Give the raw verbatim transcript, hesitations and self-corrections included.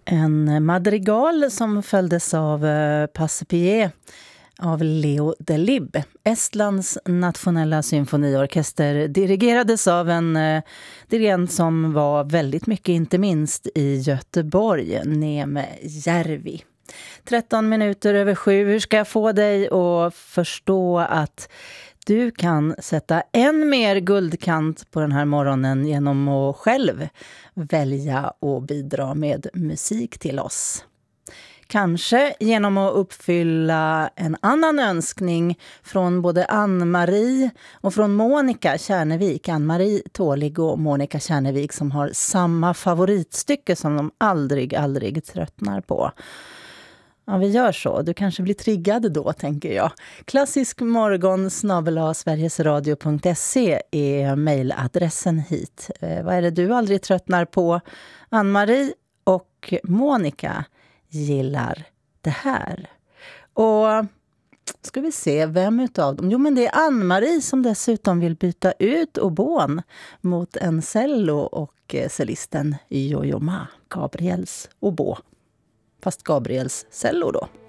En madrigal som följdes av eh, Passepied av Leo Delibes. Estlands nationella symfoniorkester dirigerades av en eh, dirigent som var väldigt mycket, inte minst i Göteborg, Neeme Järvi. tretton minuter över sju. Hur ska jag få dig att förstå att du kan sätta en mer guldkant på den här morgonen genom att själv välja och bidra med musik till oss? Kanske genom att uppfylla en annan önskning från både Ann-Marie och från Monica Kärnevik. Ann-Marie Tålig och Monica Kärnevik som har samma favoritstycke som de aldrig, aldrig tröttnar på. Ja, vi gör så. Du kanske blir triggad då, tänker jag. Klassisk morgon snabel-a sverigesradio punkt se är mejladressen hit. Eh, vad är det du aldrig tröttnar på? Ann-Marie och Monica gillar det här. Och ska vi se vem utav dem? Jo, men det är Ann-Marie som dessutom vill byta ut obon mot en cello och cellisten Yo-Yo Ma, Gabriels obo. Fast Gabriels cello då.